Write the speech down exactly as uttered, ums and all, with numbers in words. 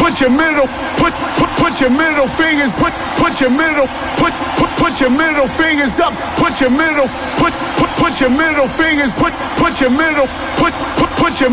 put your middle, put put put your middle fingers, put put your middle, put put put your middle fingers up, put your middle, put put put your middle fingers, put put your middle, put put put your